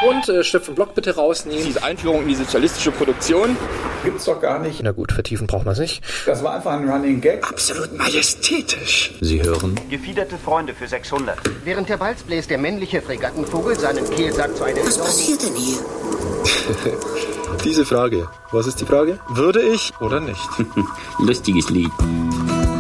Und Stift und Block bitte rausnehmen. Diese Einführung in die sozialistische Produktion gibt's doch gar nicht. Na gut, vertiefen braucht man es nicht. Das war einfach ein Running Gag. Absolut majestätisch. Sie hören Gefiederte Freunde für 600. Während der Balz bläst der männliche Fregattenvogel seinen Kehlsack zu einer... Was passiert denn hier? diese Frage. Was ist die Frage? Würde ich oder nicht? Lustiges Lied.